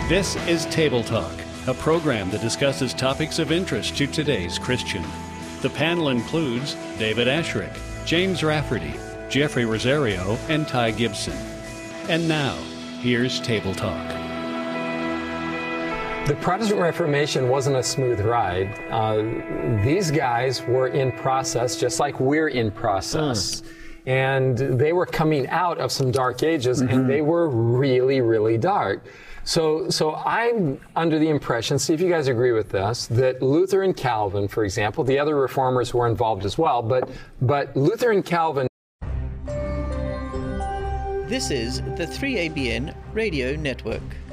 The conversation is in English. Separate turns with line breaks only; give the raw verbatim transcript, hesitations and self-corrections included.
This is Table Talk, a program that discusses topics of interest to today's Christian. The panel includes David Ashrick, James Rafferty, Jeffrey Rosario, and Ty Gibson. And now, here's Table Talk.
The Protestant Reformation wasn't a smooth ride. Uh, these guys were in process, just like we're in process. Mm. And they were coming out of some dark ages, mm-hmm. and they were really, really dark. So, so I'm under the impression, see if you guys agree with this, that Luther and Calvin, for example, the other reformers were involved as well, but, but Luther and Calvin.
This is the three A B N Radio Network.